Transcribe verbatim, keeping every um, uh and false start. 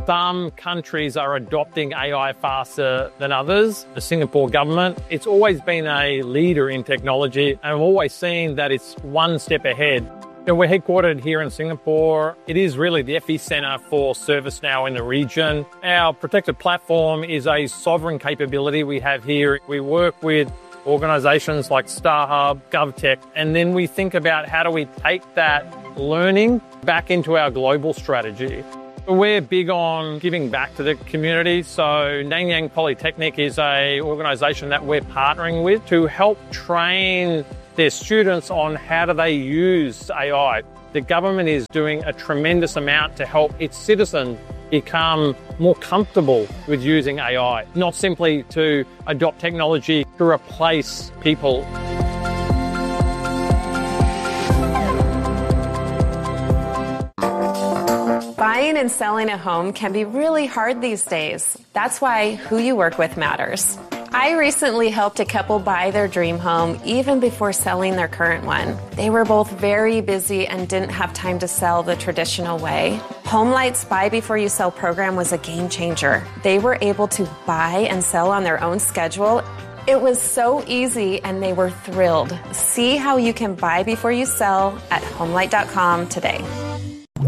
Some countries are adopting A I faster than others. The Singapore government, it's always been a leader in technology, and I've always seen that it's one step ahead. You know, we're headquartered here in Singapore. It is really the epicenter for ServiceNow in the region. Our protected platform is a sovereign capability we have here. We work with organizations like StarHub, GovTech, and then we think about how do we take that learning back into our global strategy. We're big on giving back to the community. So Nanyang Polytechnic is an organisation that we're partnering with to help train their students on how do they use A I. The government is doing a tremendous amount to help its citizens become more comfortable with using A I, not simply to adopt technology to replace people. Buying and selling a home can be really hard these days. That's why who you work with matters. I recently helped a couple buy their dream home even before selling their current one. They were both very busy and didn't have time to sell the traditional way. HomeLight's Buy Before You Sell program was a game changer. They were able to buy and sell on their own schedule. It was so easy and they were thrilled. See how you can buy before you sell at homelight dot com today.